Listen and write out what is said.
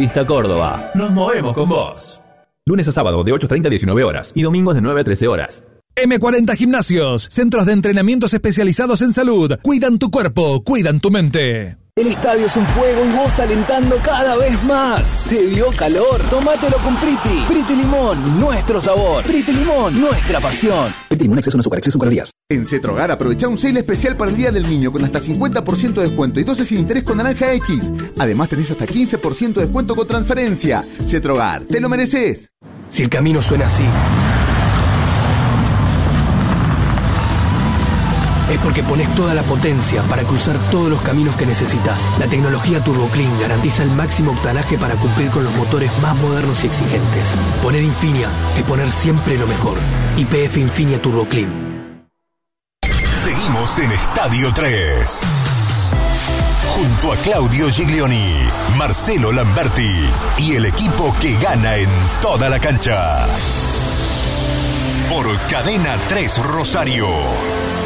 Pista Córdoba. Nos movemos con vos. Lunes a sábado de 8:30 a 19 horas y domingos de 9 a 13 horas. M40 Gimnasios, centros de entrenamientos especializados en salud. Cuidan tu cuerpo, cuidan tu mente. El estadio es un juego y vos alentando cada vez más. ¿Te dio calor? Tómatelo con Priti. Priti Limón, nuestro sabor. Priti Limón, nuestra pasión. Priti Limón, exceso en azúcar, exceso en calorías. En Cetrogar aprovecha un sale especial para el Día del Niño con hasta 50% de descuento y 12 sin interés con Naranja X. Además tenés hasta 15% de descuento con transferencia. Cetrogar, te lo mereces. Si el camino suena así, es porque pones toda la potencia para cruzar todos los caminos que necesitas. La tecnología Turbo Clean garantiza el máximo octanaje para cumplir con los motores más modernos y exigentes. Poner Infinia es poner siempre lo mejor. YPF Infinia Turbo Clean. Seguimos en Estadio 3. Junto a Claudio Giglioni, Marcelo Lamberti y el equipo que gana en toda la cancha. Por Cadena 3 Rosario.